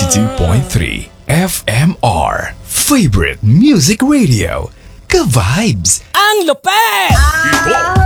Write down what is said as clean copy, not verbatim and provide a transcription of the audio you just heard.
92.3 FMR Favorite Music Radio. Ka-vibes! Ang lupet!